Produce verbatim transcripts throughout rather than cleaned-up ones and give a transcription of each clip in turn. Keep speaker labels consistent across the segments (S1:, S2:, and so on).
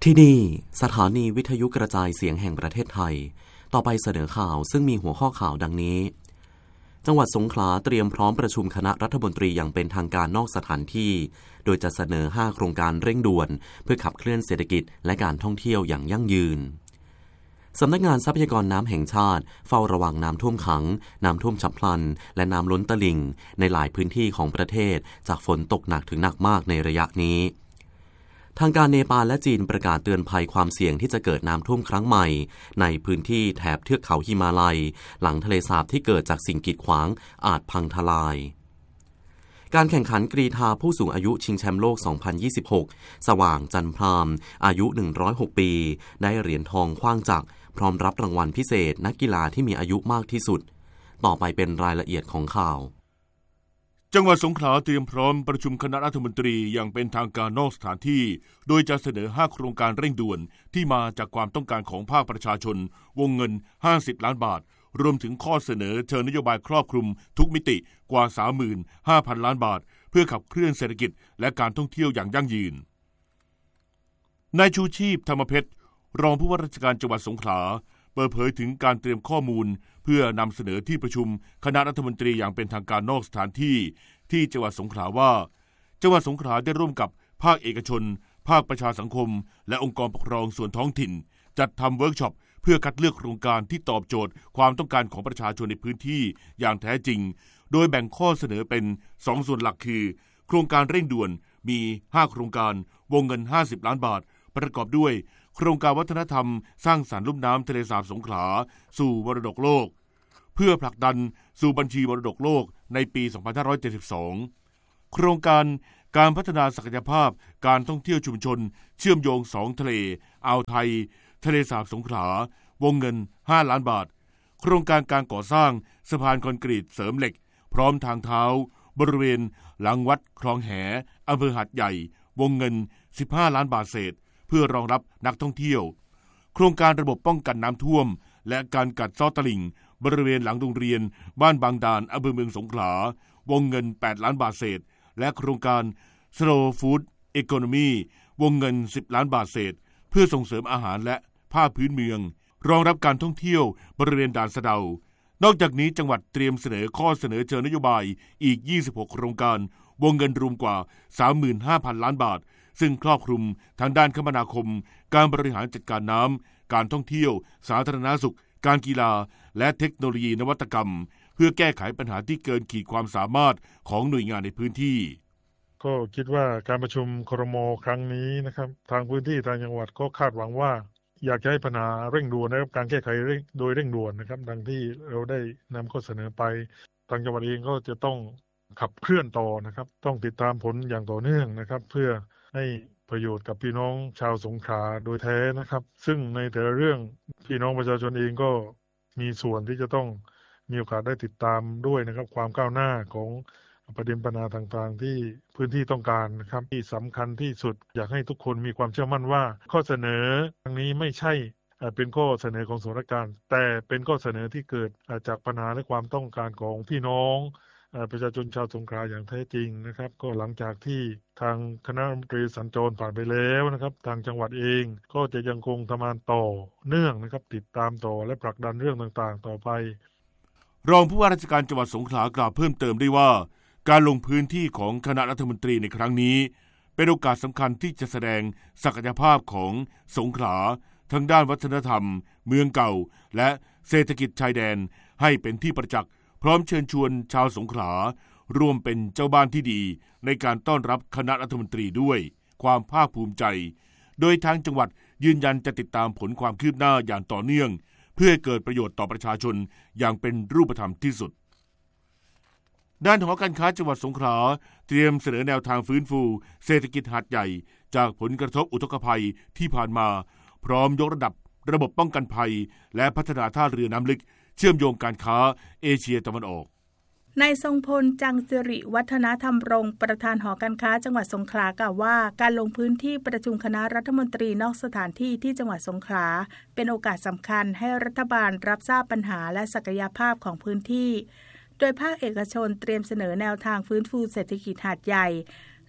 S1: ที่นี่สถานีวิทยุกระจายเสียงแห่งประเทศไทยต่อไปเสนอข่าวซึ่งมีหัวข้อข่าวดังนี้จังหวัดสงขลาเตรียมพร้อมประชุมคณะรัฐมนตรีอย่างเป็นทางการนอกสถานที่โดยจะเสนอห้าโครงการเร่งด่วนเพื่อขับเคลื่อนเศรษฐกิจและการท่องเที่ยวอย่างยั่งยืนสำนักงานทรัพยากรน้ำแห่งชาติเฝ้าระวังน้ำท่วมขังน้ำท่วมฉับพลันและน้ำล้นตลิ่งในหลายพื้นที่ของประเทศจากฝนตกหนักถึงหนักมากในระยะนี้ทางการเนปาลและจีนประกาศเตือนภัยความเสี่ยงที่จะเกิดน้ำท่วมครั้งใหม่ในพื้นที่แถบเทือกเขาหิมาลัยหลังทะเลสาบที่เกิดจากสิ่งกีดขวางอาจพังทลายการแข่งขันกรีฑาผู้สูงอายุชิงแชมป์โลก สองพันยี่สิบหก สว่างจันทร์พรามอายุ หนึ่งร้อยหก ปีได้เหรียญทองขว้างจักรพร้อมรับรางวัลพิเศษนักกีฬาที่มีอายุมากที่สุดต่อไปเป็นรายละเอียดของข่าว
S2: จังหวัดสงขลาเตรียมพร้อมประชุมคณะรัฐมนตรีอย่างเป็นทางการนอกสถานที่โดยจะเสนอห้าโครงการเร่งด่วนที่มาจากความต้องการของภาคประชาชนวงเงินห้าสิบล้านบาทรวมถึงข้อเสนอเชิงนโยบายครอบคลุมทุกมิติกว่า สามหมื่นห้าพัน ล้านบาทเพื่อขับเคลื่อนเศรษฐกิจและการท่องเที่ยวอย่างยั่งยืนนายชูชีพธรรมเพชรรองผู้ว่าราชการจังหวัดสงขลาเปิดเผยถึงการเตรียมข้อมูลเพื่อนำเสนอที่ประชุมคณะรัฐมนตรีอย่างเป็นทางการนอกสถานที่ที่จังหวัดสงขลาว่าจังหวัดสงขลาได้ร่วมกับภาคเอกชนภาคประชาสังคมและองค์กรปกครองส่วนท้องถิ่นจัดทำเวิร์กช็อปเพื่อคัดเลือกโครงการที่ตอบโจทย์ความต้องการของประชาชนในพื้นที่อย่างแท้จริงโดยแบ่งข้อเสนอเป็นสองส่วนหลักคือโครงการเร่งด่วนมีห้าโครงการวงเงินห้าสิบล้านบาทประกอบด้วยโครงการวัฒนธรรมสร้างสรรค์ลุ่มน้ำทะเลสาบสงขลาสู่มรดกโลกเพื่อผลักดันสู่บัญชีมรดกโลกในปี สองพันห้าร้อยเจ็ดสิบสอง โครงการการพัฒนาศักยภาพการท่องเที่ยวชุมชนเชื่อมโยงสองทะเลอ่าวไทยทะเลสาบสงขลาวงเงินห้าล้านบาทโครงการการก่อสร้างสะพานคอนกรีตเสริมเหล็กพร้อมทางเท้าบริเวณหลังวัดคลองแหอำเภอหาดใหญ่วงเงินสิบห้าล้านบาทเศษเพื่อรองรับนักท่องเที่ยวโครงการระบบป้องกันน้ำท่วมและการกัดเซาะตลิ่งบริเวณหลังโรงเรียนบ้านบางดานอำเภอเมืองสงขลาวงเงินแปดล้านบาทเศษและโครงการ Slow Food Economy วงเงินสิบล้านบาทเศษเพื่อส่งเสริมอาหารและผ้าพื้นเมืองรองรับการท่องเที่ยวบริเวณด่านสะเดานอกจากนี้จังหวัดเตรียมเสนอข้อเสนอเชิงนโยบายอีกยี่สิบหกโครงการวงเงินรวมกว่า สามหมื่นห้าพัน ล้านบาทซึ่งครอบคลุมทางด้านคมนาคมการบริหารจัดการน้ำการท่องเที่ยวสาธารณสุขการกีฬาและเทคโนโลยีนวัตกรรมเพื่อแก้ไขปัญหาที่เกินขีดความสามารถของหน่วยงานในพื้นที่
S3: ก็คิดว่าการประชุมครม.ครั้งนี้นะครับทางพื้นที่ทางจังหวัดก็คาดหวังว่าอยากจะให้ปัญหาเร่งด่วนนะครับการแก้ไขโดยเร่งด่วนนะครับดังที่เราได้นำข้อเสนอไปทางจังหวัดเองก็จะต้องขับเคลื่อนต่อนะครับต้องติดตามผลอย่างต่อเนื่องนะครับเพื่อให้ประโยชน์กับพี่น้องชาวสงขลาโดยแท้นะครับซึ่งในแต่ละเรื่องพี่น้องประชาชนเองก็มีส่วนที่จะต้องมีโอกาสได้ติดตามด้วยนะครับความก้าวหน้าของประเด็นปัญหาต่างๆที่พื้นที่ต้องการนะครับที่สำคัญที่สุดอยากให้ทุกคนมีความเชื่อมั่นว่าข้อเสนอครั้งนี้ไม่ใช่เป็นข้อเสนอของส่วนราชการแต่เป็นข้อเสนอที่เกิดจากปัญหาและความต้องการของพี่น้องประชาชนชาวสงขลาอย่างแท้จริงนะครับก็หลังจากที่ทางคณะรัฐมนตรีสัญจรผ่านไปแล้วนะครับทางจังหวัดเองก็จะยังคงทำงานต่อเนื่องนะครับติดตามต่อและผลักดันเรื่องต่างๆต่อไป
S2: รองผู้ว่าราชการจังหวัดสงขลากล่าวเพิ่มเติมได้ว่าการลงพื้นที่ของคณะรัฐมนตรีในครั้งนี้เป็นโอกาสสำคัญที่จะแสดงศักยภาพของสงขลาทั้งด้านวัฒนธรรมเมืองเก่าและเศรษฐกิจชายแดนให้เป็นที่ประจักษ์พร้อมเชิญชวนชาวสงขลาร่วมเป็นเจ้าบ้านที่ดีในการต้อนรับคณะรัฐมนตรีด้วยความภาคภูมิใจโดยทางจังหวัดยืนยันจะติดตามผลความคืบหน้าอย่างต่อเนื่องเพื่อให้เกิดประโยชน์ต่อประชาชนอย่างเป็นรูปธรรมที่สุดด้านหอการค้าจังหวัดสงขลาเตรียมเสนอแนวทางฟื้นฟูเศรษฐกิจหาดใหญ่จากผลกระทบอุทกภัยที่ผ่านมาพร้อมยกระดับระบบป้องกันภัยและพัฒนาท่าเรือน้ำลึกเชื่อมโยงการค้าเอเชียตะวันออก
S4: นายทรงพลจังสิริวัฒนธรรมรงค์ประธานหอการค้าจังหวัดสงขลากล่าวว่าการลงพื้นที่ประชุมคณะรัฐมนตรีนอกสถานที่ที่จังหวัดสงขลาเป็นโอกาสสำคัญให้รัฐบาลรับทราบปัญหาและศักยภาพของพื้นที่โดยภาคเอกชนเตรียมเสนอแนวทางฟื้นฟูเศรษฐกิจหาดใหญ่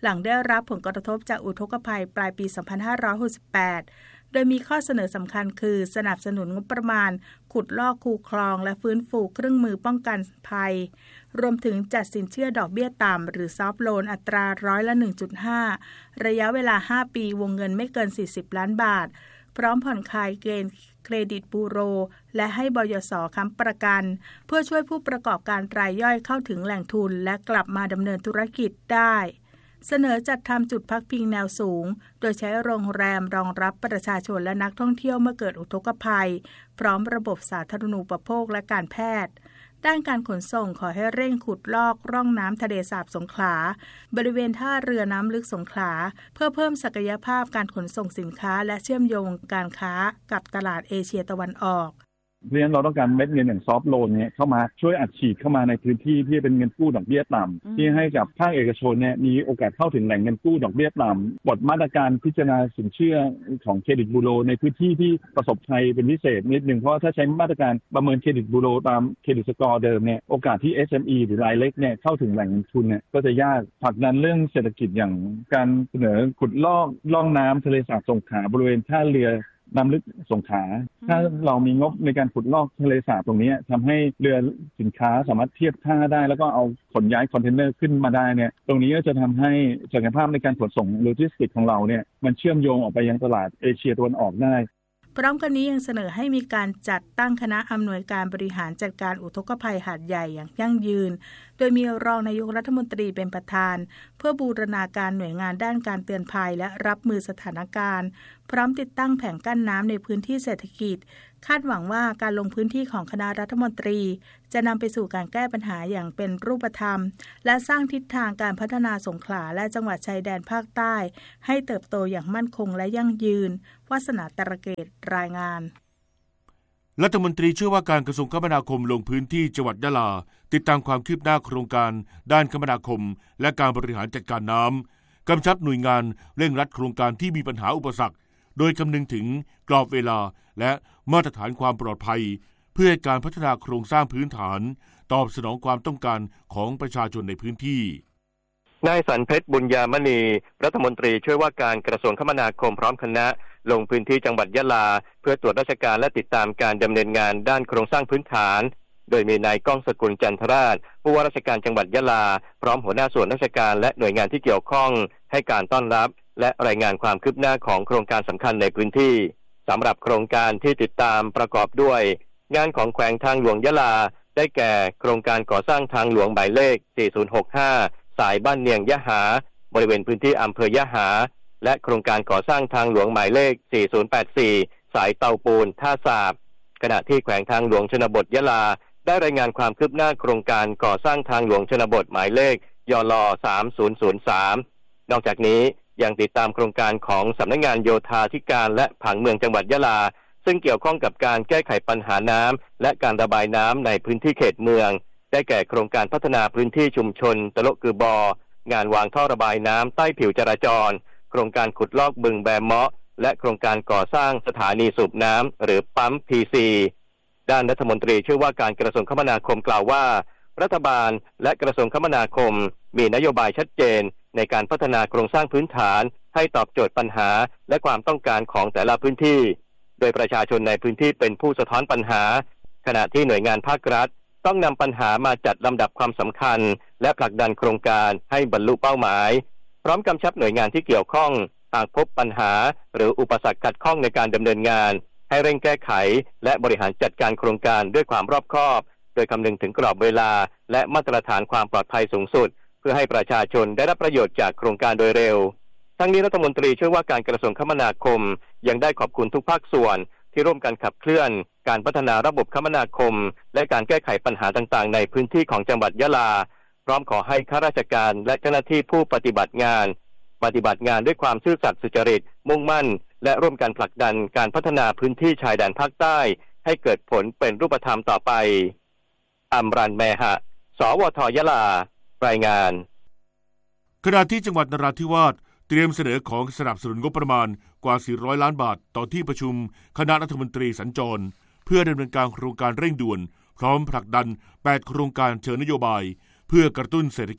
S4: หลังได้รับผลกระทบจากอุทกภัยปลายปี สองพันห้าร้อยหกสิบแปด โดยมีข้อเสนอสำคัญคือสนับสนุนงบประมาณขุดลอกคูคลองและฟื้นฟูเครื่องมือป้องกันภัยรวมถึงจัดสินเชื่อดอกเบี้ยต่ำหรือซอฟท์โลนอัตราร้อยละ หนึ่งจุดห้า ระยะเวลาห้าปีวงเงินไม่เกินสี่สิบล้านบาทพร้อมผ่อนคลายเกณฑ์เครดิตบูโรและให้บยส.ค้ำประกันเพื่อช่วยผู้ประกอบการรายย่อยเข้าถึงแหล่งทุนและกลับมาดำเนินธุรกิจได้เสนอจัดทำจุดพักพิงแนวสูงโดยใช้โรงแรมรองรับประชาชนและนักท่องเที่ยวเมื่อเกิดอุทกภัยพร้อมระบบสาธารณูปโภคและการแพทย์ด้านการขนส่งขอให้เร่งขุดลอกร่องน้ำทะเลสาบสงขลาบริเวณท่าเรือน้ำลึกสงขลาเพื่อเพิ่มศักยภาพการขนส่งสินค้าและเชื่อมโยงการค้ากับตลาดเอเชียตะวันออก
S5: เพราะฉะนั้นเราต้องการเม็ดเงินอย่างซอฟท์โลนเนี่ยเข้ามาช่วยอัดฉีดเข้ามาในพื้นที่ที่เป็นเงินกู้ดอกเบี้ยต่ำที่ให้กับภาคเอกชนเนี่ยมีโอกาสเข้าถึงแหล่งเงินกู้ดอกเบี้ยต่ำบทมาตรการพิจารณาสินเชื่อของเครดิตบูโรในพื้นที่ที่ประสบภัยเป็นพิเศษนิดนึงเพราะถ้าใช้มาตรการประเมินเครดิตบูโรตามเครดิตสกอร์เดิมเนี่ยโอกาสที่ เอส เอ็ม อี หรือรายเล็กเนี่ยเข้าถึงแหล่งเงินทุนเนี่ยก็จะยากผลักดันเรื่องเศรษฐกิจอย่างการเสนอขุดลอกล่องน้ำทะเลสาบสงขลาบริเวณท่าเรือน้ำลึกสงขลาถ้าเรามีงบในการขุดลอกทะเลสาบตรงนี้ทำให้เรือสินค้าสามารถเทียบท่าได้แล้วก็เอาขนย้ายคอนเทนเนอร์ขึ้นมาได้เนี่ยตรงนี้ก็จะทำให้ศักยภาพในการขนส่งโลจิสติกส์ของเราเนี่ยมันเชื่อมโยงออกไปยังตลาดเอเชียตะวันออกได้
S4: พร้อมกันนี้ยังเสนอให้มีการจัดตั้งคณะอำนวยการบริหารจัดการอุทกภัยหาดใหญ่อย่างยั่งยืนโดยมีรองนายกรัฐมนตรีเป็นประธานเพื่อบูรณาการหน่วยงานด้านการเตือนภัยและรับมือสถานการณ์พร้อมติดตั้งแผงกั้นน้ำในพื้นที่เศรษฐกิจคาดหวังว่าการลงพื้นที่ของคณะรัฐมนตรีจะนำไปสู่การแก้ปัญหาอย่างเป็นรูปธรรมและสร้างทิศทางการพัฒนาสงขลาและจังหวัดชายแดนภาคใต้ให้เติบโตอย่างมั่นคงและยั่งยืนวาสนาตระเกตรายงาน
S2: รัฐมนตรีช่วยว่าการกระทรวงคมนาคมลงพื้นที่จังหวัดยะลาติดตามความคืบหน้าโครงการด้านคมนาคมและการบริหารจัดการน้ำกำชับหน่วยงานเร่งรัดโครงการที่มีปัญหาอุปสรรคโดยคำนึงถึงกรอบเวลาและมาตรฐานความปลอดภัยเพื่อการพัฒนาโครงสร้างพื้นฐานตอบสนองความต้องการของประชาชนในพื้นที่
S6: นายสันเพชรบุญญามณีรัฐมนตรีช่วยว่าการกระทรวงคมนาคมพร้อมคณะลงพื้นที่จังหวัดยะลาเพื่อตรวจราชการและติดตามการดำเนินงานด้านโครงสร้างพื้นฐานโดยมีนายก้องสกุลจันทราชผู้ว่าราชการจังหวัดยะลาพร้อมหัวหน้าส่วนราชการและหน่วยงานที่เกี่ยวข้องให้การต้อนรับและรายงานความคืบหน้าของโครงการสำคัญในพื้นที่สำหรับโครงการที่ติดตามประกอบด้วยงานของแขวงทางหลวงยะลาได้แก่โครงการก่อสร้างทางหลวงหมายเลขสี่ศูนย์หกห้าสายบ้านเนียงยะหาบริเวณพื้นที่อำเภอยะหาและโครงการก่อสร้างทางหลวงหมายเลขสี่ศูนย์แปดสี่สายเตาปูนท่าสาบขณะที่แขวงทางหลวงชนบทยะลาได้รายงานความคืบหน้าโครงการก่อสร้างทางหลวงชนบทหมายเลขยลสามศูนย์ศูนย์สามนอกจากนี้ยังติดตามโครงการของสำนักงานโยธาธิการและผังเมืองจังหวัดยะลาซึ่งเกี่ยวข้องกับการแก้ไขปัญหาน้ำและการระบายน้ำในพื้นที่เขตเมืองได้แก่โครงการพัฒนาพื้นที่ชุมชนตะโลกือบอการวางท่อระบายน้ำใต้ผิวจราจรโครงการขุดลอกบึงแบมเมาะและโครงการก่อสร้างสถานีสูบน้ำหรือปั๊ม พี ซี ด้านรัฐมนตรีช่วยว่าการกระทรวงคมนาคมกล่าวว่ารัฐบาลและกระทรวงคมนาคมมีนโยบายชัดเจนในการพัฒนาโครงสร้างพื้นฐานให้ตอบโจทย์ปัญหาและความต้องการของแต่ละพื้นที่โดยประชาชนในพื้นที่เป็นผู้สะท้อนปัญหาขณะที่หน่วยงานภาครัฐต้องนำปัญหามาจัดลำดับความสำคัญและผลักดันโครงการให้บรรลุเป้าหมายพร้อมกำชับหน่วยงานที่เกี่ยวข้องหากพบปัญหาหรืออุปสรรคขัดข้องในการดำเนินงานให้เร่งแก้ไขและบริหารจัดการโครงการด้วยความรอบคอบโดยคำนึงถึงกรอบเวลาและมาตรฐานความปลอดภัยสูงสุดเพื่อให้ประชาชนได้รับประโยชน์จากโครงการโดยเร็วทั้งนี้รัฐมนตรีช่วยว่าการกระทรวงคมนาคมยังได้ขอบคุณทุกภาคส่วนที่ร่วมกันขับเคลื่อนการพัฒนาระบบคมนาคมและการแก้ไขปัญหาต่างๆในพื้นที่ของจังหวัดยะลาพร้อมขอให้ข้าราชการและเจ้าหน้าที่ผู้ปฏิบัติงานปฏิบัติงานด้วยความซื่อสัตย์สุจริตมุ่งมั่นและร่วมกันผลักดันการพัฒนาพื้นที่ชายแดนภาคใต้ให้เกิดผลเป็นรูปธรรมต่อไปอัมรันแมหะสวทยะลารายงาน
S2: ขณะที่จังหวัดนราธิวาสเตรียมเสนอของสนับสนุนงบประมาณกว่าสี่ร้อยล้านบาทต่อที่ประชุมคณะรัฐมนตรีสัญจรเพื่อดำเนินการโครงการเร่งด่วนพร้อมผลักดันแปดโครงการเชิงนโยบายเพื่อกระตุ้นเศรษฐกิจ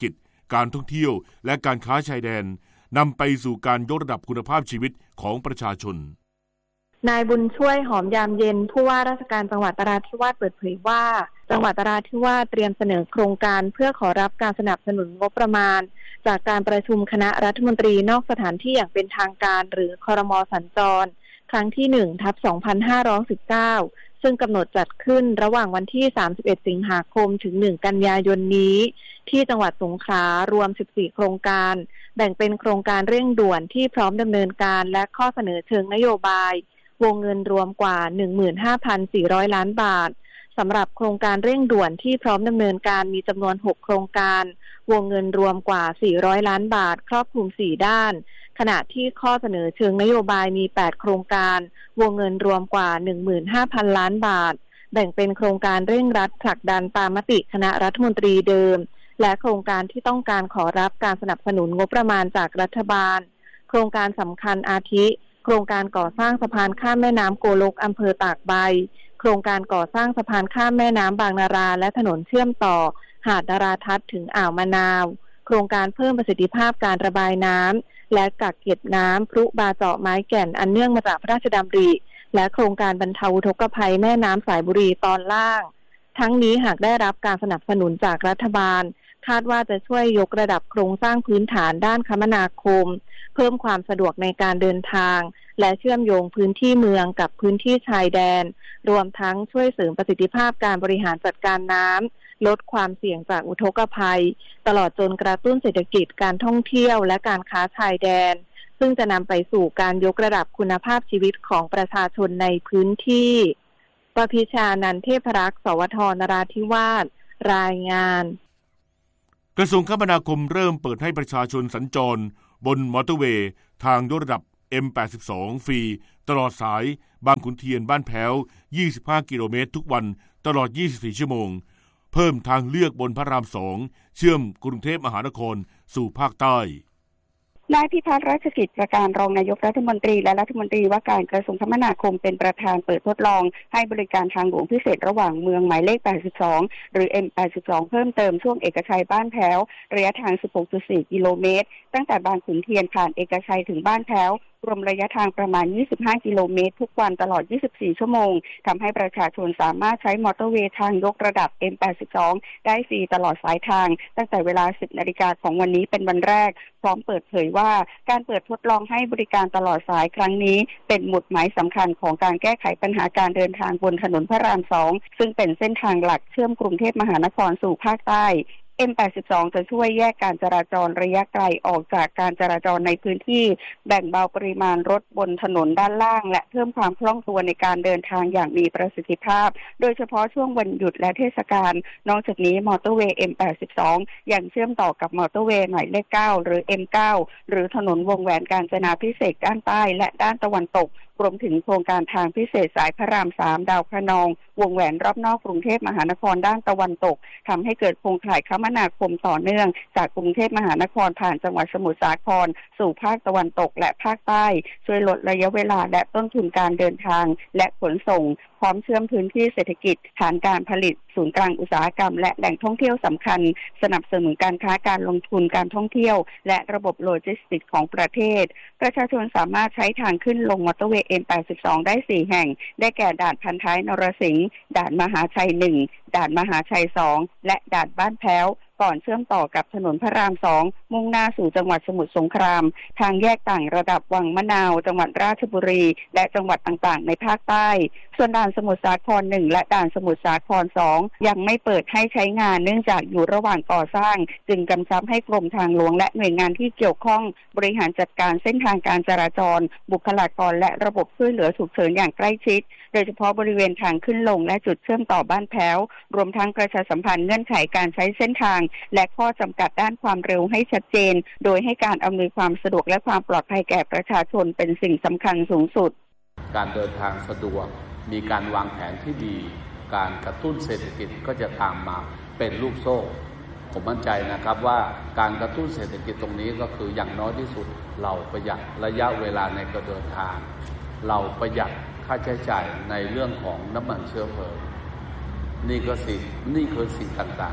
S2: การท่องเที่ยวและการค้าชายแดนนำไปสู่การยกระดับคุณภาพชีวิตของประชาชน
S7: นายบุญช่วยหอมยามเย็นผู้ว่าราชการจังหวัดนราธิวาสเปิดเผยว่าจังหวัดนราธิวาสเตรียมเสนอโครงการเพื่อขอรับการสนับสนุนงบประมาณจากการประชุมคณะรัฐมนตรีนอกสถานที่อย่างเป็นทางการหรือครม.สัญจรครั้งที่ หนึ่งทับสองพันห้าร้อยสิบเก้า ซึ่งกำหนดจัดขึ้นระหว่างวันที่สามสิบเอ็ดสิงหาคมถึงหนึ่งกันยายนนี้ที่จังหวัดสงขลารวมสิบสี่โครงการแบ่งเป็นโครงการเร่งด่วนที่พร้อมดำเนินการและข้อเสนอเชิงนโยบายวงเงินรวมกว่า หนึ่งหมื่นห้าพันสี่ร้อย ล้านบาทสำหรับโครงการเร่งด่วนที่พร้อมดำเนินการมีจำนวนหกโครงการวงเงินรวมกว่าสี่ร้อยล้านบาทครอบคลุมสี่ด้านขณะที่ข้อเสนอเชิงนโยบายมีแปดโครงการวงเงินรวมกว่า หนึ่งหมื่นห้าพัน ล้านบาทแบ่งเป็นโครงการเร่งรัดผลักดันตามมติคณะรัฐมนตรีเดิมและโครงการที่ต้องการขอรับการสนับสนุนงบประมาณจากรัฐบาลโครงการสำคัญอาทิโครงการก่อสร้างสะพานข้ามแม่น้ำโกลกอำเภอตากใบโครงการก่อสร้างสะพานข้ามแม่น้ำบางนาราและถนนเชื่อมต่อหาดนาราทัศน์ถึงอ่าวมะนาวโครงการเพิ่มประสิทธิภาพการระบายน้ำและกักเก็บน้ำพรุบาเจาะไม้แก่นอันเนื่องมาจากพระราชดำริและโครงการบรรเทาอุทกภัยแม่น้ำสายบุรีตอนล่างทั้งนี้หากได้รับการสนับสนุนจากรัฐบาลคาดว่าจะช่วยยกระดับโครงสร้างพื้นฐานด้านคมนาคมเพิ่มความสะดวกในการเดินทางและเชื่อมโยงพื้นที่เมืองกับพื้นที่ชายแดนรวมทั้งช่วยเสริมประสิทธิภาพการบริหารจัดการน้ำลดความเสี่ยงจากอุทกภัยตลอดจนกระตุ้นเศรษฐกิจการท่องเที่ยวและการค้าชายแดนซึ่งจะนำไปสู่การยกระดับคุณภาพชีวิตของประชาชนในพื้นที่ปพิชานันท์เทพรักษ์สวทนราธิวาสรายงาน
S2: กระทรวงคมนาคมเริ่มเปิดให้ประชาชนสัญจรบนมอเตอร์เวย์ทางยกระดับ เอ็ม แปดสิบสอง ฟรีตลอดสายบางขุนเทียนบ้านแพ้วยี่สิบห้ากิโลเมตรทุกวันตลอดยี่สิบสี่ชั่วโมงเพิ่มทางเลือกบนพระรามสองเชื่อมกรุงเทพมหานครสู่ภาคใต้
S8: นายพิพัฒน์ราชกิจประการรองนายกรัฐมนตรีและรัฐมนตรีว่าการกระทรวงคมนาคมเป็นประธานเปิดทดลองให้บริการทางหลวงพิเศษระหว่างเมืองหมายเลขแปดสิบสองหรือ เอ็ม แปดสิบสอง เพิ่มเติมช่วงเอกชัยบ้านแพ้วระยะทาง สิบหกจุดสี่ กิโลเมตรตั้งแต่บางขุนเทียนผ่านเอกชัยถึงบ้านแพ้วรวมระยะทางประมาณยี่สิบห้ากิโลเมตรทุกวันตลอดยี่สิบสี่ชั่วโมงทำให้ประชาชนสามารถใช้มอเตอร์เวย์ทางยกระดับ เอ็ม แปดสิบสอง ได้ฟรีตลอดสายทางตั้งแต่เวลา สิบนาฬิกาของวันนี้เป็นวันแรกพร้อมเปิดเผยว่าการเปิดทดลองให้บริการตลอดสายครั้งนี้เป็นหมุดหมายสำคัญของการแก้ไขปัญหาการเดินทางบนถนนพระรามสองซึ่งเป็นเส้นทางหลักเชื่อมกรุงเทพมหานครสู่ภาคใต้ เอ็ม แปดสิบสอง จะช่วยแยกการจราจรระยะไกลออกจากการจราจรในพื้นที่แบ่งเบาปริมาณรถบนถนนด้านล่างและเพิ่มความคล่องตัวในการเดินทางอย่างมีประสิทธิภาพโดยเฉพาะช่วงวันหยุดและเทศกาลนอกจากนี้มอเตอร์เวย์ เอ็ม แปดสิบสอง ยังเชื่อมต่อกับมอเตอร์เวย์หมายเลขเก้าหรือ เอ็ม เก้า หรือถนนวงแหวนกาญจนาภิเษกด้านใต้และด้านตะวันตกรวมถึงโครงการทางพิเศษสายพระรามสามดาวพระนองวงแหวนรอบนอกกรุงเทพมหานครด้านตะวันตกทำให้เกิดโครงข่ายคมนาคมต่อเนื่องจากกรุงเทพมหานครผ่านจังหวัดสมุทรสาครสู่ภาคตะวันตกและภาคใต้ช่วยลดระยะเวลาและต้นทุนการเดินทางและขนส่งพร้อมเชื่อมพื้นที่เศรษฐกิจฐานการผลิตศูนย์กลางอุตสาหกรรมและแหล่งท่องเที่ยวสำคัญสนับสนุนการค้าการลงทุนการท่องเที่ยวและระบบโลจิสติกส์ของประเทศประชาชนสามารถใช้ทางขึ้นลงมอเตอร์เวย์ เอ็ม แปดสิบสอง ได้สี่แห่งได้แก่ด่านพันท้ายนรสิงห์ด่านมหาชัยหนึ่งด่านมหาชัยสองและด่านบ้านแพ้วก่อนเชื่อมต่อกับถนนพระรามสองมุ่งหน้าสู่จังหวัดสมุทรสงครามทางแยกต่างระดับวังมะนาวจังหวัดราชบุรีและจังหวัดต่างๆในภาคใต้ส่วนด่านสมุทรสาครหนึ่งและด่านสมุทรสาครสองยังไม่เปิดให้ใช้งานเนื่องจากอยู่ระหว่างก่อสร้างจึงกำชับให้กรมทางหลวงและหน่วยงานที่เกี่ยวข้องบริหารจัดการเส้นทางการจราจรบุคลากรและระบบช่วยเหลือฉุกเฉินอย่างใกล้ชิดโดยเฉพาะบริเวณทางขึ้นลงและจุดเชื่อมต่อบ้านแพ้วรวมทั้งประชาสัมพันธ์เงื่อนไขการใช้เส้นทางและข้อจำกัดด้านความเร็วให้ชัดเจนโดยให้การอำนวยความสะดวกและความปลอดภัยแก่ประชาชนเป็นสิ่งสำคัญสูงสุด
S9: การเดินทางสะดวกมีการวางแผนที่ดีการกระตุ้นเศรษฐกิจก็จะตามมาเป็นลูกโซ่ผมมั่นใจนะครับว่าการกระตุ้นเศรษฐกิจตรงนี้ก็คืออย่างน้อยที่สุดเราประหยัดระยะเวลาในการเดินทางเราประหยัดค่าใช้จ่ายในเรื่องของน้ำมันเชื้อเพลิงนี่ก็สิ่งนี่คือสิ่งต่างๆ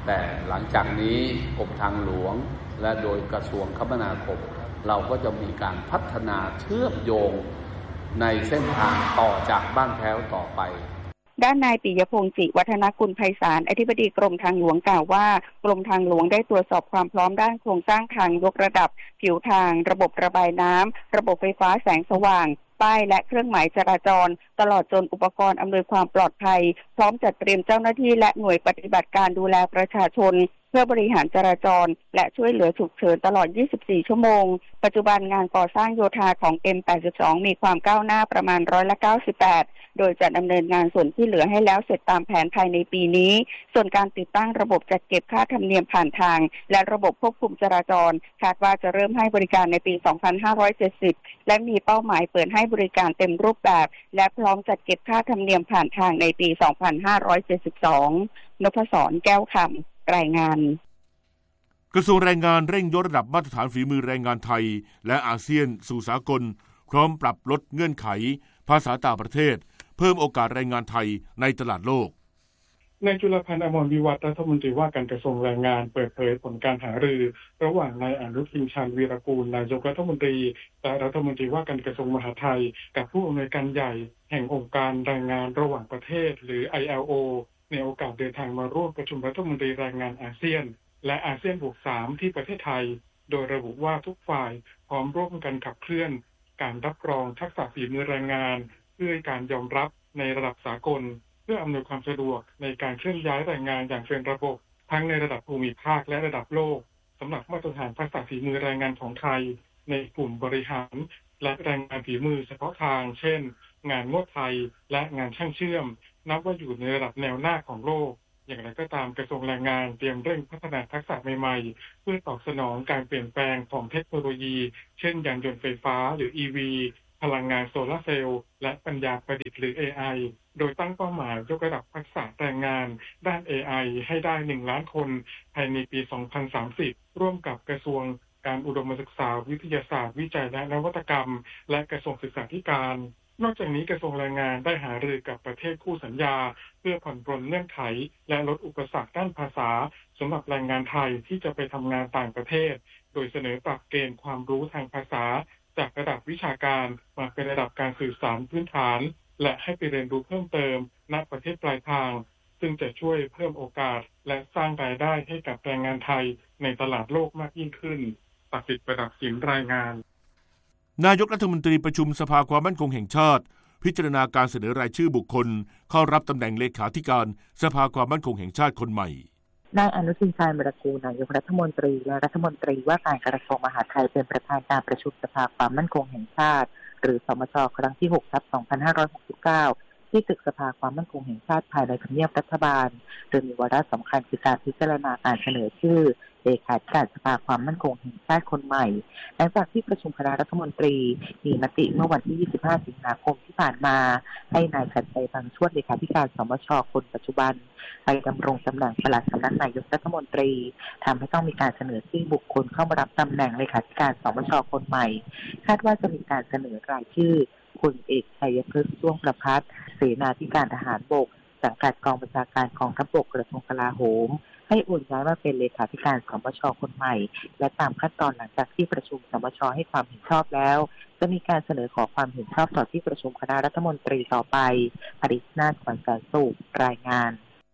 S9: แต่หลังจากนี้กรมทางหลวงและโดยกระทรวงคมนาคมเราก็จะมีการพัฒนาเชื่อมโยงในเส้นทางต่อจากบ้านแพ้วต่อไป
S8: ด้านนายปิยพงษ์จิวัฒนกุลไพศาลอธิบดีกรมทางหลวงกล่าวว่ากรมทางหลวงได้ตรวจสอบความพร้อมด้านโครงสร้างทางยกระดับผิวทางระบบระบายน้ำระบบไฟฟ้าแสงสว่างป้ายและเครื่องหมายจราจรตลอดจนอุปกรณ์อำนวยความปลอดภัยพร้อมจัดเตรียมเจ้าหน้าที่และหน่วยปฏิบัติการดูแลประชาชนเพื่อบริหารจราจรและช่วยเหลือฉุกเฉินตลอดยี่สิบสี่ชั่วโมงปัจจุบันงานก่อสร้างโยธาของ เอ็ม แปดสิบสอง มีความก้าวหน้าประมาณร้อยละเก้าสิบแปดโดยจะดำเนินงานส่วนที่เหลือให้แล้วเสร็จตามแผนภายในปีนี้ส่วนการติดตั้งระบบจัดเก็บค่าธรรมเนียมผ่านทางและระบบควบคุมจราจรคาดว่าจะเริ่มให้บริการในปี สองพันห้าร้อยเจ็ดสิบ และมีเป้าหมายเปิดให้บริการเต็มรูปแบบและพร้อมจัดเก็บค่าธรรมเนียมผ่านทางในปี สองพันห้าร้อยเจ็ดสิบสอง นพศร แก้วคำรายงาน
S2: กระทรวงแรงงานเร่งยกระดับมาตรฐานฝีมือแรงงานไทยและอาเซียนสู่สากลพร้อมปรับลดเงื่อนไขภาษาต่างประเทศเพิ่มโอกาสแรงงานไทยในตลาดโลก
S3: นายจุลพันธ์ อมรวิวัฒน์รัฐมนตรีว่าการกระทรวงแรงงานเปิดเผยผลการหารือระหว่างนายอนุทิน ชาญวีรกูลนายกรัฐมนตรีและรัฐมนตรีว่าการกระทรวงมหาดไทยกับผู้อำนวยการใหญ่แห่งองค์การแรงงานระหว่างประเทศหรือ ไอ แอล โอ ในโอกาสเดินทางมาร่วมประชุมรัฐมนตรีแรงงานอาเซียนและอาเซียนบวกสามที่ประเทศไทยโดยระบุว่าทุกฝ่ายพร้อมร่วมกันขับเคลื่อนการรับรองทักษะฝีมือแรงงานเพื่อการยอมรับในระดับสากลเพื่ออำนวยความสะดวกในการเคลื่อนย้ายแรงงานอย่างเป็นระบบทั้งในระดับภูมิภาคและระดับโลกสำหรับมาตรฐานทักษะฝีมือแรงงานของไทยในกลุ่มบริหารและแรงงานฝีมือเฉพาะทางเช่นงานนวดไทยและงานช่างเชื่อมนับว่าอยู่ในระดับแนวหน้าของโลกอย่างไรก็ตามกระทรวงแรงงานเตรียมเร่งพัฒนาทักษะใหม่ๆเพื่อตอบสนองการเปลี่ยนแปลงของเทคโนโลยีเช่นยานยนต์ไฟฟ้าหรือ อี วี พลังงานโซลาร์เซลล์และปัญญาประดิษฐ์หรือ เอ ไอ โดยตั้งเป้าหมายยกระดับทักษะแรงงานด้าน เอ ไอ ให้ได้หนึ่งล้านคนภายในปี สองพันสามสิบ ร่วมกับกระทรวงการอุดมศึกษาวิทยาศาสตร์วิจัยและนวัตกรรมและกระทรวงศึกษาธิการนอกจากนี้กระทรวงแรงงานได้หารือกับประเทศคู่สัญญาเพื่อผ่อนปรนเงื่อนไขและลดอุปสรรคด้านภาษาสำหรับแรงงานไทยที่จะไปทำงานต่างประเทศโดยเสนอปรับเกณฑ์ความรู้ทางภาษาจากระดับวิชาการมาเป็นระดับการสื่อสารพื้นฐานและให้ไปเรียนรู้เพิ่มเติมณประเทศปลายทางซึ่งจะช่วยเพิ่มโอกาสและสร้างรายได้ให้กับแรงงานไทยในตลาดโลกมากยิ่งขึ้นประสิทธิ์ประดับสินรายงาน
S2: นายกรัฐมนตรีประชุมสภาความมั่นคงแห่งชาติพิจารณาการเสนอรายชื่อบุคคลเข้ารับตำแหน่งเลขาธิการสภาความมั่นคงแห่งชาติคนใหม่
S10: นายอนุทิน ชาญวีรกูลนายกรัฐมนตรีและรัฐมนตรีว่าการกระทรวงมหาดไทยเป็นประธานการประชุมสภาความมั่นคงแห่งชาติหรือสมช.ครั้งที่ หกทับสองพันห้าร้อยหกสิบเก้า ที่ตึกสภาความมั่นคงแห่งชาติภายในทำเนียบรัฐบาลโดยมีวาระสำคัญคือการพิจารณาการเสนอชื่อเลขาธิการสภาความมั่นคงแห่งชาติคนใหม่หลังจากที่ประชุมคณะรัฐมนตรีมีมติเมื่อวันที่ ยี่สิบห้า สิงหาคมที่ผ่านมาให้นายชัดชัย บางช่วงเลขาธิการสมช.คนปัจจุบันไปดำรงตำแหน่งปลัดสำนักนายกรัฐมนตรีทำให้ต้องมีการเสนอชื่อบุคคลเข้ามารับตำแหน่งเลขาธิการสมช.คนใหม่คาดว่าจะมีการเสนอรายชื่อคุณเอกชัยพฤกษ์ช่วงประภัสเสนาธิการทหารบกสังกัดกองบัญชาการกองทัพบกกระทรวงกลาโหมให้โอนย้ายมาเป็นเลขาธิการสมช.คนใหม่และตามขั้นตอนหลังจากที่ประชุมสมช.ให้ความเห็นชอบแล้วจะมีการเสนอขอความเห็นชอบต่อที่ประชุมคณะรัฐมนตรีต่อไปอดิษฐ์นาถ ขวัญแสนสุขรายงาน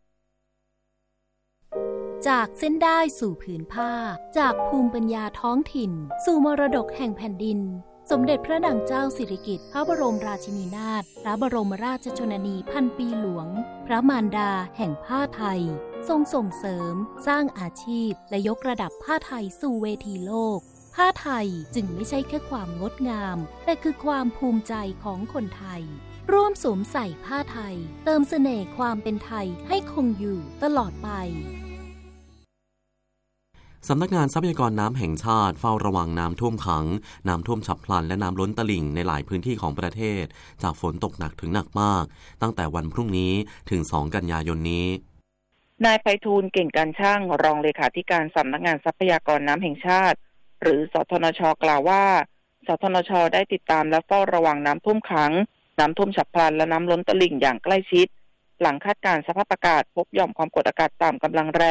S11: จากเส้นได้สู่ผืนผ้าจากภูมิปัญญาท้องถิ่นสู่มรดกแห่งแผ่นดินสมเด็จพระนางเจ้าสิริกิติ์พระบรมราชินีนาถพระบรมราชชนนีพันปีหลวงพระมารดาแห่งผ้าไทยทรงส่งเสริมสร้างอาชีพและยกระดับผ้าไทยสู่เวทีโลกผ้าไทยจึงไม่ใช่แค่ความงดงามแต่คือความภูมิใจของคนไทยร่วมสวมใส่ผ้าไทยเติมเสน่ห์ความเป็นไทยให้คงอยู่ตลอดไป
S1: สำนักงานทรัพยากรน้ำแห่งชาติเฝ้าระวังน้ำท่วมขังน้ำท่วมฉับพลันและน้ำล้นตลิ่งในหลายพื้นที่ของประเทศจากฝนตกหนักถึงหนักมากตั้งแต่วันพรุ่งนี้ถึงสองกันยายนนี้
S12: นายไพฑูรย์เก่งการช่างรองเลขาธิการสำนักงานทรัพยากรน้ำแห่งชาติหรือสทนช.กล่าวว่าสทนช.ได้ติดตามและเฝ้าระวังน้ำท่วมขังน้ำท่วมฉับพลันและน้ำล้นตลิ่งอย่างใกล้ชิดหลังคาดการณ์สภาพอากาศพบหย่อมความกดอากาศต่ำกำลังแรง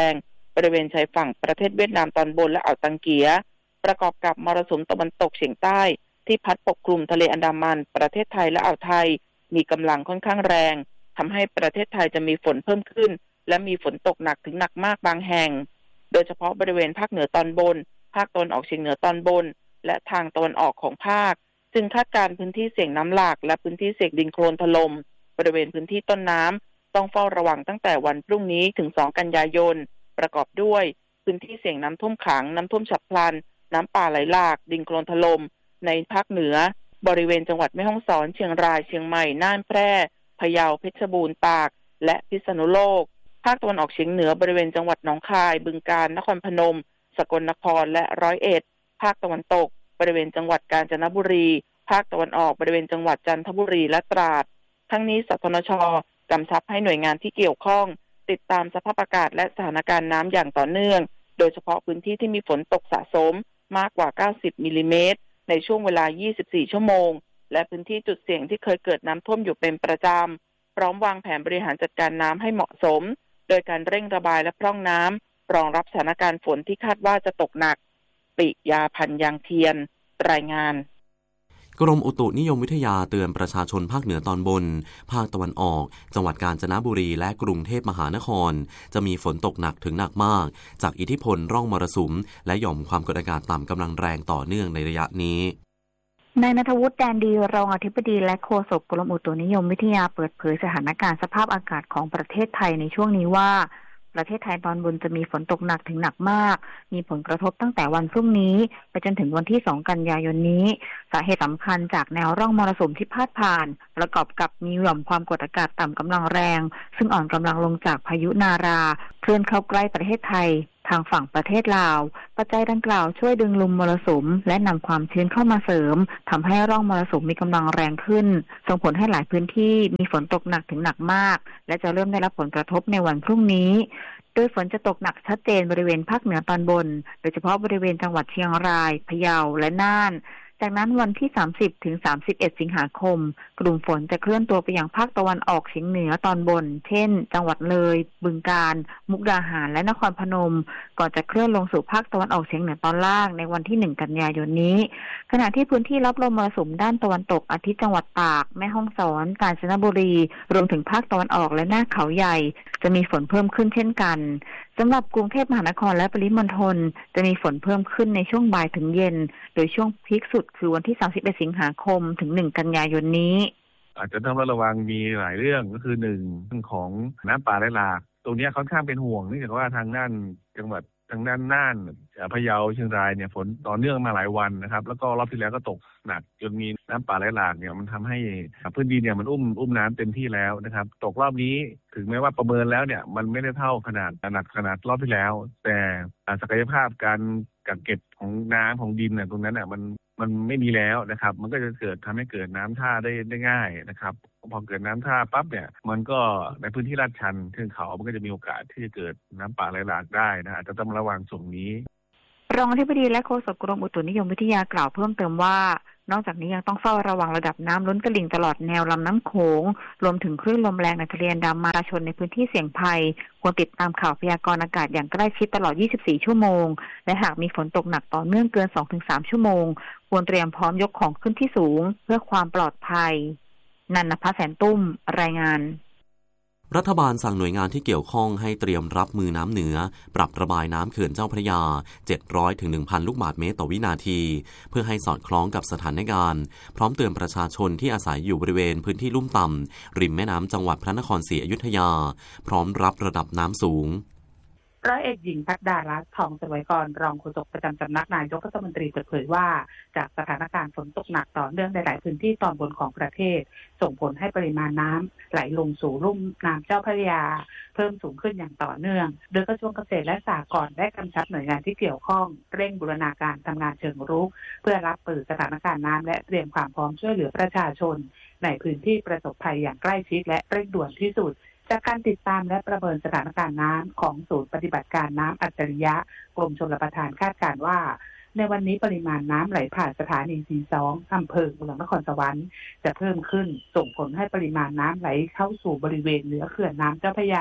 S12: บริเวณชายฝั่งประเทศเวียดนามตอนบนและอ่าวตังเกียประกอบกับมรสุมตะวันตกเฉียงใต้ที่พัดปกคลุมทะเลอันดามันประเทศไทยและอ่าวไทยมีกำลังค่อนข้างแรงทำให้ประเทศไทยจะมีฝนเพิ่มขึ้นและมีฝนตกหนักถึงหนักมากบางแห่งโดยเฉพาะบริเวณภาคเหนือตอนบนภาคตะวันออกเฉียงเหนือตอนบนและทางตะวันออกของภาคจึงคาดการณ์พื้นที่เสี่ยงน้ำหลากและพื้นที่เสี่ยงดินโคลนถล่มบริเวณพื้นที่ต้นน้ำต้องเฝ้าระวังตั้งแต่วันพรุ่งนี้ถึงสองกันยายนประกอบด้วยพื้นที่เสี่ยงน้ำท่วมขังน้ำท่วมฉับพลันน้ำป่าไหลหลากดินโคลนถล่มในภาคเหนือบริเวณจังหวัดแม่ฮ่องสอนเชียงรายเชียงใหม่น่านแพร่พะเยาเพชรบูรณ์ตากและพิษณุโลกภาคตะวันออกเฉียงเหนือบริเวณจังหวัดหนองคายบึงกาฬนครพนมสกลนครและร้อยเอ็ดภาคตะวันตกบริเวณจังหวัดกาญจนบุรีภาคตะวันออกบริเวณจังหวัดจันทบุรีและตราดทั้งนี้สทนช.กำชับให้หน่วยงานที่เกี่ยวข้องติดตามสภาพอากาศและสถานการณ์น้ำอย่างต่อเนื่องโดยเฉพาะพื้นที่ที่มีฝนตกสะสมมากกว่าเก้าสิบมิลลิเมตรในช่วงเวลายี่สิบสี่ชั่วโมงและพื้นที่จุดเสี่ยงที่เคยเกิดน้ำท่วมอยู่เป็นประจำพร้อมวางแผนบริหารจัดการน้ำให้เหมาะสมโดยการเร่งระบายและพร่องน้ำรองรับสถานการณ์ฝนที่คาดว่าจะตกหนักปิยาพันธ์ยางเทียนรายงาน
S1: กรมอุตุนิยมวิทยาเตือนประชาชนภาคเหนือตอนบนภาคตะวันออกจังหวัดกาญจนบุรีและกรุงเทพมหานครจะมีฝนตกหนักถึงหนักมากจากอิทธิพลร่องมรสุมและหย่อมความกดอากาศต่ำกำลังแรงต่อเนื่องในระยะนี้
S13: นายณัฐวุฒิ แดนดีรองอธิบดีและโฆษกกรมอุตุนิยมวิทยาเปิดเผยสถานการณ์สภาพอากาศของประเทศไทยในช่วงนี้ว่าประเทศไทยตอนบนจะมีฝนตกหนักถึงหนักมากมีผลกระทบตั้งแต่วันพรุ่งนี้ไปจนถึงวันที่สองกันยายนนี้สาเหตุสำคัญจากแนวร่องมรสุมที่พาดผ่านประกอบกับมีหย่อมความกดอากาศต่ำกำลังแรงซึ่งอ่อนกำลังลงจากพายุนาราเคลื่อนเข้าใกล้ประเทศไทยทางฝั่งประเทศลาวปัจจัยดังกล่าวช่วยดึงลมมรสุมและนำความชื้นเข้ามาเสริมทำให้ร่องมรสุมมีกำลังแรงขึ้นส่งผลให้หลายพื้นที่มีฝนตกหนักถึงหนักมากและจะเริ่มได้รับผลกระทบในวันพรุ่งนี้โดยฝนจะตกหนักชัดเจนบริเวณภาคเหนือตอนบนโดยเฉพาะบริเวณจังหวัดเชียงรายพะเยาและน่านจากนั้นวันที่สามสิบถึงสามสิบเอ็ดสิงหาคมกลุ่มฝนจะเคลื่อนตัวไปยังภาคตะวันออกเฉียงเหนือตอนบนเช่นจังหวัดเลยบึงกาฬมุกดาหารและนครพนมก่อนจะเคลื่อนลงสู่ภาคตะวันออกเฉียงเหนือตอนล่างในวันที่หนึ่งกันยายนนี้ขณะที่พื้นที่รับลมมรสุมด้านตะวันตกอาทิจังหวัดตากแม่ฮ่องสอนกาญจนบุรีรวมถึงภาคตะวันออกและหน้าเขาใหญ่จะมีฝนเพิ่มขึ้นเช่นกันสำหรับกรุงเทพมหานครและปริมณฑลจะมีฝนเพิ่มขึ้นในช่วงบ่ายถึงเย็นโดยช่วงพีคสุดคือวันที่สามสิบเอ็ดสิงหาคมถึงหนึ่งกันยายนนี้
S14: อาจจะต้องระวังมีหลายเรื่องก็คือหนึ่งเรื่องของน้ำป่าไหลหลากตรงนี้ค่อนข้างเป็นห่วงเนื่องจากว่าทางด้านจังหวัดทางด้านน่านพะเยาเชียงรายเนี่ยฝนต่อเนื่องมาหลายวันนะครับแล้วก็รอบที่แล้วก็ตกหนักจนมีน้ำป่าไหลหลากเนี่ยมันทำให้พื้นดินเนี่ยมันอุ้มอุ้มน้ำเต็มที่แล้วนะครับตกรอบนี้ถึงแม้ว่าประเมินแล้วเนี่ยมันไม่ได้เท่าขนาดหนักขนาดรอบที่แล้วแต่ศักยภาพการกักเก็บของน้ำของดินเนี่ยตรงนั้นเนี่ยมันมันไม่มีแล้วนะครับมันก็จะเกิดทำให้เกิดน้ำท่าได้ได้ง่ายนะครับพอเกิดน้ำท่าปั๊บเนี่ยมันก็ในพื้นที่ลาดชันเทือกเขามันก็จะมีโอกาสที่จะเกิดน้ำป่าไหลหลากได้นะอาจจะต้องระวังส่วนนี้
S13: รองอธิบดีและโฆษกกรมอุตุนิยมวิทยากล่าวเพิ่มเติมว่านอกจากนี้ยังต้องเฝ้าระวังระดับน้ำล้นตลิ่งตลอดแนวลำน้ำโขงรวมถึงคลื่นลมแรงในทะเลอันดามันประชาชนในพื้นที่เสี่ยงภัยควรติดตามข่าวพยากรณ์อากาศอย่างใกล้ชิดตลอดยี่สิบสี่ชั่วโมงและหากมีฝนตกหนักต่อเนื่องเกิน สองถึงสาม ชั่วโมงควรเตรียมพร้อมยกของขึ้นที่สูงเพื่อความปลอดภัยนันทภัส แสนตุ้มรายงาน
S1: รัฐบาลสั่งหน่วยงานที่เกี่ยวข้องให้เตรียมรับมือน้ำเหนือปรับระบายน้ำเขื่อนเจ้าพระยา เจ็ดร้อยถึงหนึ่งพัน ลูกบาศก์เมตรต่อวินาทีเพื่อให้สอดคล้องกับสถานการณ์พร้อมเตือนประชาชนที่อาศัยอยู่บริเวณพื้นที่ลุ่มต่ำริมแม่น้ำจังหวัดพระนครศรีอยุธยาพร้อมรับระดับน้ำสูง
S15: ร้อยเอกหญิงภัทรดารัตน์ทองสวัยกรรองโฆษกประจำสำนักนายกรัฐมนตรีเปิดเผยว่าจากสถานการณ์ฝนตกหนักต่อเนื่องในหลายพื้นที่ตอนบนของประเทศส่งผลให้ปริมาณน้ำไหลลงสู่ลุ่มน้ำเจ้าพระยาเพิ่มสูงขึ้นอย่างต่อเนื่องโดยกระทรวงเกษตรและสหกรณ์ได้กำชับหน่วยงานที่เกี่ยวข้องเร่งบูรณาการทำงานเชิงรุกเพื่อรับมือสถานการณ์น้ำและเตรียมความพร้อมช่วยเหลือประชาชนในพื้นที่ประสบภัยอย่างใกล้ชิดและเร่งด่วนที่สุดจากการติดตามและประเมินสถานการณ์น้ำของศูนย์ปฏิบัติการน้ำอัจฉริยะกรมชลประทานคาดการณ์ว่าในวันนี้ปริมาณน้ำไหลผ่านสถานีซีสองอำเภอเมืองนครสวรรค์จะเพิ่มขึ้นส่งผลให้ปริมาณน้ำไหลเข้าสู่บริเวณเหนือเขื่อนน้ำเจ้าพระยา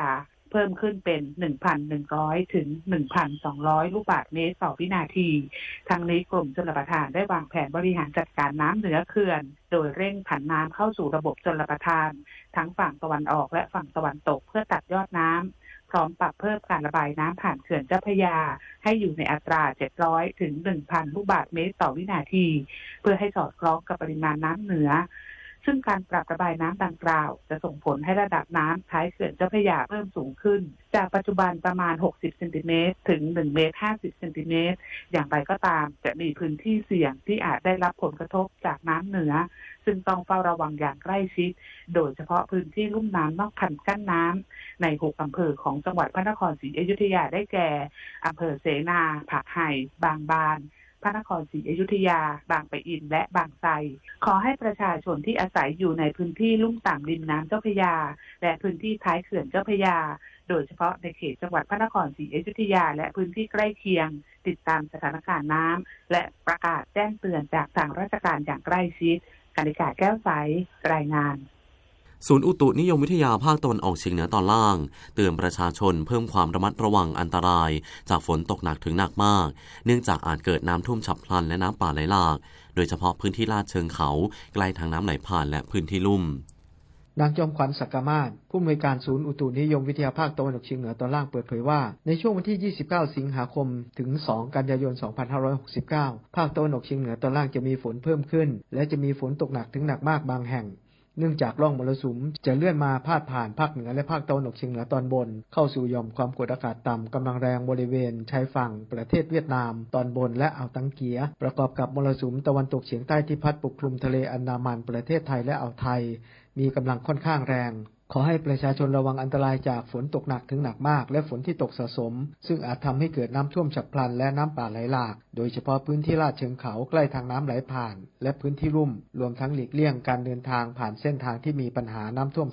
S15: เพิ่มขึ้นเป็น หนึ่งพันหนึ่งร้อย ถึง หนึ่งพันสองร้อย ลูกบาศก์เมตรต่อวินาทีทางนี้กรมชลประทานได้วางแผนบริหารจัดการน้ำเหนือเขื่อนโดยเร่งผันน้ำเข้าสู่ระบบชลประทานทั้งฝั่งตะวันออกและฝั่งตะวันตกเพื่อตัดยอดน้ำพร้อมปรับเพิ่มการระบายน้ำผ่านเขื่อนเจ้าพระยาให้อยู่ในอัตรา เจ็ดร้อย ถึง หนึ่งพัน ลูกบาศก์เมตรต่อวินาทีเพื่อให้สอดคล้องกับปริมาณน้ำเหนือซึ่งการปรับระบายน้ำดังกล่าวจะส่งผลให้ระดับน้ำท้ายเขื่อนเจ้าพระยาเพิ่มสูงขึ้นจากปัจจุบันประมาณหกสิบเซนติเมตรถึงหนึ่งเมตรห้าสิบเซนติเมตรอย่างไรก็ตามจะมีพื้นที่เสี่ยงที่อาจได้รับผลกระทบจากน้ำเหนือซึ่งต้องเฝ้าระวังอย่างใกล้ชิดโดยเฉพาะพื้นที่ลุ่มน้ำนอกคันกั้นน้ำในหกอำเภอของจังหวัดพระนครศรีอยุธยาได้แก่อำเภอเสนาผักไห่บางบานพระนครศรีอยุธยาบางปะอินและบางไทรขอให้ประชาชนที่อาศัยอยู่ในพื้นที่ลุ่มต่ำริมน้ำเจ้าพระยาและพื้นที่ท้ายเขื่อนเจ้าพระยาโดยเฉพาะในเขตจังหวัดพระนครศรีอยุธยาและพื้นที่ใกล้เคียงติดตามสถานการณ์น้ำและประกาศแจ้งเตือนจากทางราชการอย่างใกล้ชิดกนิกาแก้วใสรายงาน
S1: ศูนย์อุตุนิยมวิทยาภาคตะวันออกเฉียงเหนือตอนล่างเตือนประชาชนเพิ่มความระมัดระวังอันตรายจากฝนตกหนักถึงหนักมากเนื่องจากอาจเกิดน้ำท่วมฉับพลันและน้ำป่าไหลหลากโดยเฉพาะพื้นที่ลาดเชิงเขาใกล้ทางน้ำไหลผ่านและพื้นที่ลุ่ม
S16: นางจอมขวัญศักดิ์มาศผู้อำนวยการศูนย์อุตุนิยมวิทยาภาคตะวันออกเฉียงเหนือตอนล่างเปิดเผยว่าในช่วงวันที่ยี่สิบเก้าสิงหาคมถึงสองกันยายนสองพันห้าร้อยหกสิบเก้าภาคตะวันออกเฉียงเหนือตอนล่างจะมีฝนเพิ่มขึ้นและจะมีฝนตกหนักถึงหนักมากบางแห่งเนื่องจากร่องมรสุมจะเลื่อนมาพาดผ่านภาคเหนือและภาคตะวันออกเฉียงเหนือตอนบนเข้าสู่หย่อมความกดอากาศต่ำกำลังแรงบริเวณชายฝั่งประเทศเวียดนามตอนบนและอ่าวตังเกียประกอบกับมรสุมตะวันตกเฉียงใต้ที่พัดปกคลุมทะเลอันดามันประเทศไทยและอ่าวไทยมีกำลังค่อนข้างแรงขอให้ประชาชนระวังอันตรายจากฝนตกหนักถึงหนักมากและฝนที่ตกสะสมซึ่งอาจทำให้เกิดน้ำท่วมฉับพลันและน้ำป่าไหลหลากโดยเฉพาะพื้นที่ลาดเชิงเขาใกล้ทางน้ำไหลผ่านและพื้นที่ลุ่มรวมทั้งหลีกเลี่ยงการเดินทางผ่านเส้นทางที่มีปัญหาน้ำท่วม